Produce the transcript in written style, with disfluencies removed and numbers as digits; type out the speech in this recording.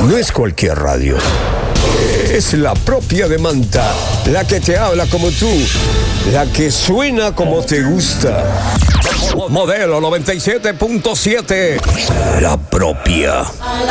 No es cualquier radio. Es la propia de Manta, la que te habla como tú, la que suena como te gusta. Modelo 97.7, la propia.